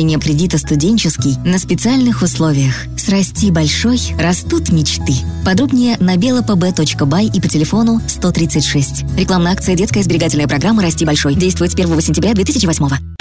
оформления кредита «Студенческий» на специальных условиях. С «Расти большой» растут мечты. Подробнее на belopb.by и по телефону 136. Рекламная акция «Детская сберегательная программа «Расти большой» действует с 1 сентября 2008.